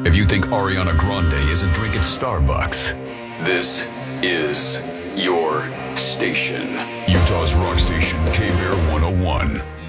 If you think Ariana Grande is a drink at Starbucks, this is your station. Utah's Rock Station, K-Bear 101.